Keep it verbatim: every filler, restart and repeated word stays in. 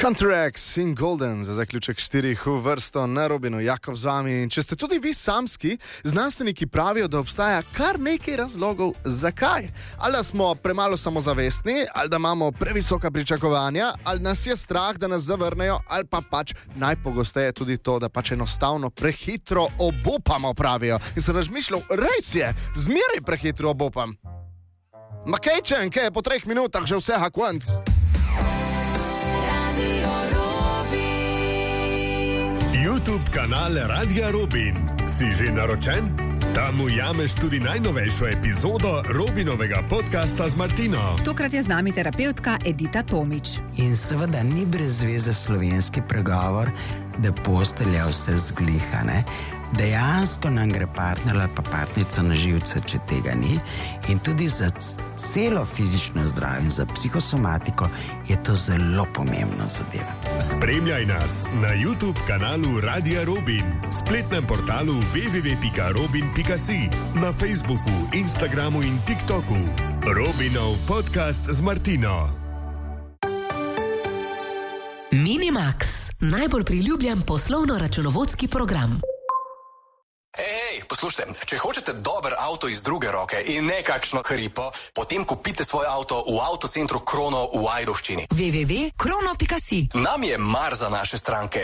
Counterax in Golden za zaključek štirih v vrsto na Robinu, Jakob z vami. In če ste tudi vi samski, znanstveniki pravijo, da obstaja kar nekaj razlogov, zakaj. Ali da smo premalo samozavestni, ali da imamo previsoka pričakovanja, ali nas je strah, da nas zavrnejo, ali pa pač najpogosteje tudi to, da pač enostavno prehitro obupamo, pravijo. In sem razmišljal, res je, zmeraj prehitro obupam. Ma kaj čem, kaj je po treh minutah že vsega konc? YouTube kanal Radia Robin. Si že naročen? Tam ujameš tudi najnovejšo epizodo Robinovega podcasta z Martino. Tokrat je z nami terapevtka Edita Tomič. In seveda ni brez zveze slovenski pregovor, da postelja vse zgliha, ne? Dejansko nam gre partner ali pa partnica na živce, če tega ni. In tudi za celo fizično zdravje in za psihosomatiko je to zelo pomembno zadeva. Spremljaj nas na YouTube kanalu Radia Robin, spletnem portalu w w w pika robin pika si, na Facebooku, Instagramu in TikToku. Robinov podcast z Martino. Minimax, najbolj priljubljen poslovno-računovodski program. Ej, poslušajte, če hočete dober avto iz druge roke in ne kakšno hripo, potem kupite svoj avto v avtocentru Krono v Ajdovščini. w w w pika krono pika si. Nam je mar za naše stranke,